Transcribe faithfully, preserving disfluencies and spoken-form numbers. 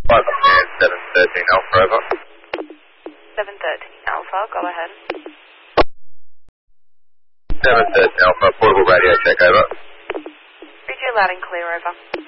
five seven thirteen Alpha, over. seven thirteen Alpha, go ahead. seven thirteen Alpha, portable radio check, over. Read you loud and clear, over.